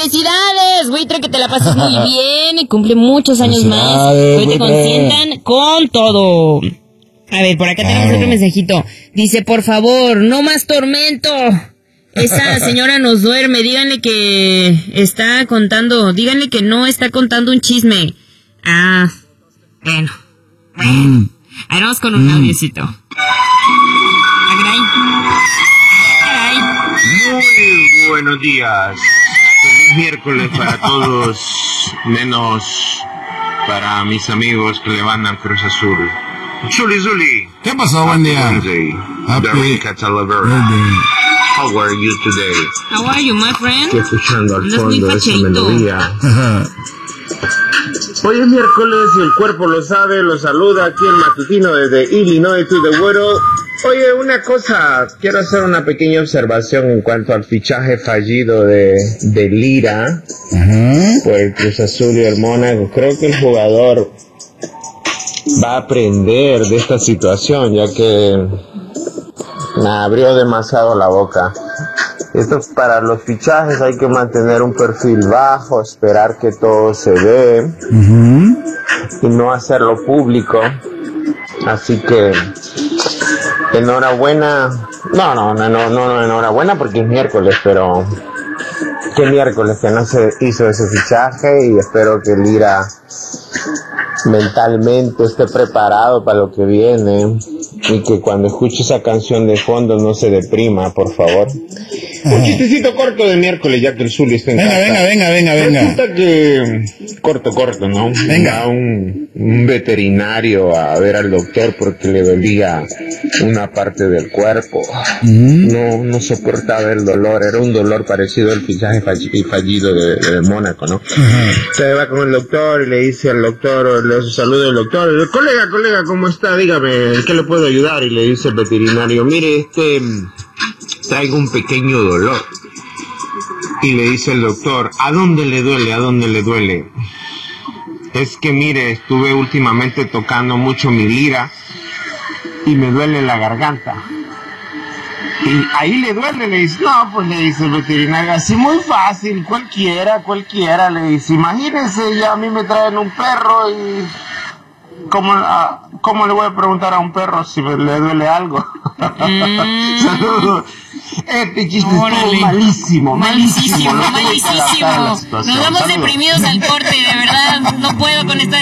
¡Felicidades, buitre! Que te la pases muy bien y cumple muchos años más. Que te consientan con todo. A ver, por acá tenemos otro mensajito. Dice, por favor, no más tormento. Esa señora nos duerme. Díganle que está contando. Díganle que no está contando un chisme. Ah, bueno. Ahí vamos con un audiocito. Muy buenos días. Feliz miércoles para todos, menos para mis amigos que le van al Cruz Azul. Zuli. ¿Qué pasó? Buen día. Happy Catalavera. How are you today? How are you, my friend? Estoy escuchando al Andas muy fondo esa pacheito. melodía. Hoy es miércoles y el cuerpo lo sabe, lo saluda aquí el matutino desde Illinois to the World. Oye, una cosa, quiero hacer una pequeña observación en cuanto al fichaje fallido de Lira por el Cruz Azul y el Mónaco. Creo que el jugador va a aprender de esta situación, ya que me abrió demasiado la boca. Esto para los fichajes hay que mantener un perfil bajo, esperar que todo se dé y no hacerlo público. Así que enhorabuena. No, enhorabuena porque es miércoles, pero qué miércoles que no se hizo ese fichaje y espero que Lira mentalmente esté preparado para lo que viene y que cuando escuche esa canción de fondo no se deprima, por favor. Un chistecito corto de miércoles, ya que el Zuli está en casa. Venga. Resulta que corto, ¿no? Venga. Va un veterinario a ver al doctor porque le dolía una parte del cuerpo. No soportaba el dolor, era un dolor parecido al fichaje fallido de Mónaco, ¿no? Se va con el doctor y le dice al doctor, le saluda el doctor, le dice, colega, ¿cómo está? Dígame, ¿en qué le puedo ayudar? Y le dice el veterinario, mire, traigo un pequeño dolor. Y le dice el doctor, ¿a dónde le duele? Es que mire, estuve últimamente tocando mucho mi lira y me duele la garganta. Y ahí le duele, le dice, no, pues le dice el veterinario, así muy fácil, cualquiera, le dice, imagínese, ya a mí me traen un perro y ¿cómo le voy a preguntar a un perro si le duele algo? Saludos. Este chiste estuvo malísimo. Nos vamos deprimidos al corte, de verdad, no puedo con esta